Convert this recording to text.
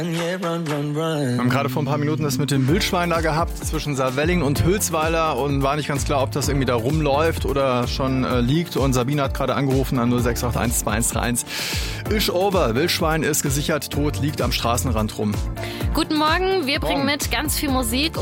Wir haben gerade vor ein paar Minuten das mit dem Wildschwein da gehabt zwischen Saarwelling und Hülsweiler und war nicht ganz klar, ob das irgendwie da rumläuft oder schon liegt. Und Sabine hat gerade angerufen an 0681 2131. Ist over. Wildschwein ist gesichert tot, liegt am Straßenrand rum. Guten Morgen, wir bringen mit ganz viel Musik.